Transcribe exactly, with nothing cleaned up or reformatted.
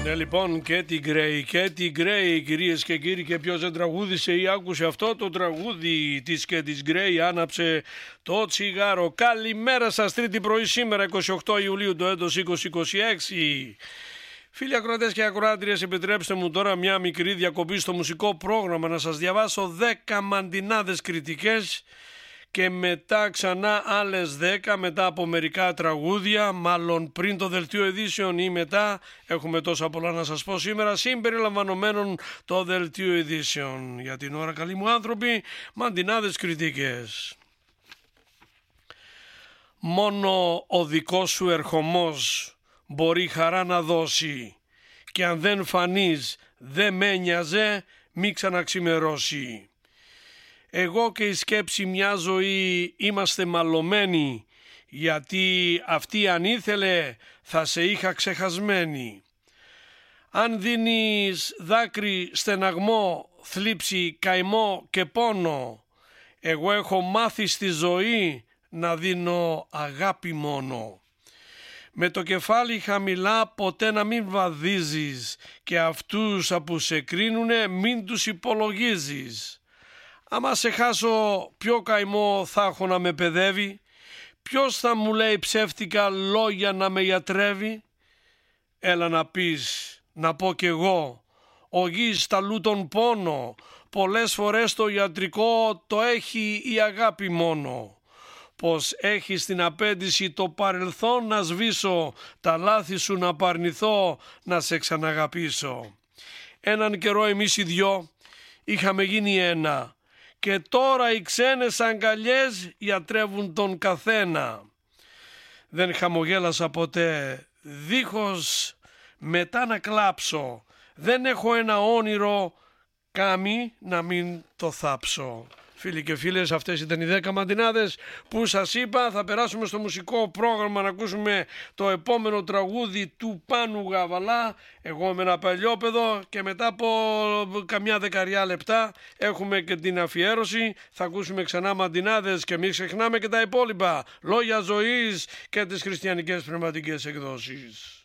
Ναι, λοιπόν, Katy Gray, Katy Gray, κυρίες και κύριοι, και ποιος δεν τραγούδισε ή άκουσε αυτό το τραγούδι της Katy Gray, άναψε το τσιγάρο. Καλημέρα σας, τρίτη πρωί σήμερα, είκοσι οκτώ Ιουλίου το έτος είκοσι είκοσι έξι. Φίλοι ακροατές και ακροάτριες, επιτρέψτε μου τώρα μια μικρή διακοπή στο μουσικό πρόγραμμα να σας διαβάσω δέκα μαντινάδες κριτικές και μετά ξανά άλλες δέκα μετά από μερικά τραγούδια, μάλλον πριν το δελτίο ειδήσεων ή μετά. Έχουμε τόσα πολλά να σας πω σήμερα, συμπεριλαμβανομένων το δελτίο ειδήσεων. Για την ώρα, καλοί μου άνθρωποι, μαντινάδες κριτικές. Μόνο ο δικός σου ερχομός μπορεί χαρά να δώσει, και αν δεν φανείς δεν με νοιάζε, μη ξαναξημερώσει. Εγώ και η σκέψη μια ζωή είμαστε μαλωμένοι, γιατί αυτή αν ήθελε θα σε είχα ξεχασμένη. Αν δίνεις δάκρυ, στεναγμό, θλίψη, καημό και πόνο, εγώ έχω μάθει στη ζωή να δίνω αγάπη μόνο. Με το κεφάλι χαμηλά ποτέ να μην βαδίζεις, και αυτούς που σε κρίνουνε μην τους υπολογίζεις. Άμα σε χάσω, ποιο καημό θα έχω να με παιδεύει? Ποιος θα μου λέει ψεύτικα λόγια να με γιατρεύει? Έλα να πεις, να πω κι εγώ, ο γης ταλού τον πόνο, πολλές φορές το ιατρικό το έχει η αγάπη μόνο. Πως έχεις την απέντηση το παρελθόν να σβήσω, τα λάθη σου να παρνηθώ, να σε ξαναγαπήσω. Έναν καιρό εμείς οι δυο είχαμε γίνει ένα, και τώρα οι ξένες αγκαλιές γιατρεύουν τον καθένα. Δεν χαμογέλασα ποτέ, δίχως μετά να κλάψω, δεν έχω ένα όνειρο, κάμι να μην το θάψω. Φίλοι και φίλες, αυτές ήταν οι δέκα μαντινάδες που σας είπα. Θα περάσουμε στο μουσικό πρόγραμμα να ακούσουμε το επόμενο τραγούδι του Πάνου Γαβαλά, εγώ με ένα παλιόπαιδο, και μετά από καμιά δεκαριά λεπτά έχουμε και την αφιέρωση. Θα ακούσουμε ξανά μαντινάδες και μην ξεχνάμε και τα υπόλοιπα, λόγια ζωής και τις χριστιανικές πνευματικές εκδόσεις.